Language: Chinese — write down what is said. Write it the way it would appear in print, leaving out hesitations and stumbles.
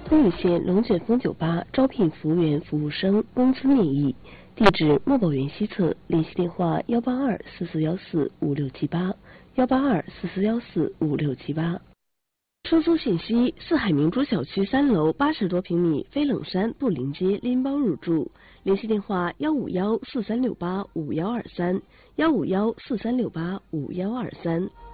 丰禹县龙卷风酒吧招聘服务员、服务生，工资面议。地址：墨宝园西侧，联系电话18244145678，18244145678。出租信息：四海明珠小区3楼80多平米，飞冷山布林街，拎包入住。联系电话15143685123，15143685123。